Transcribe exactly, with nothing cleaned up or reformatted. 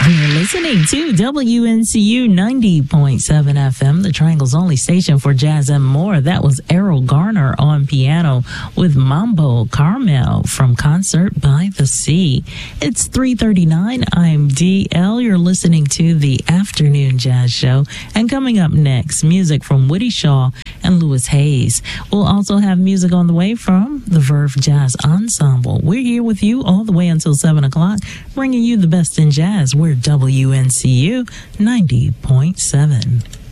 You're listening to W N C U ninety point seven F M, the Triangle's only station for jazz and more. That was Errol Garner on piano with Mambo Carmel from Concert by the Sea. It's three thirty-nine. I'm D L. You're listening to the Afternoon Jazz Show. And coming up next, music from Woody Shaw and Louis Hayes. We'll also have music on the way from the Verve Jazz Ensemble. We're here with you all the way until seven o'clock, bringing you the best in jazz. We're W N C U ninety point seven.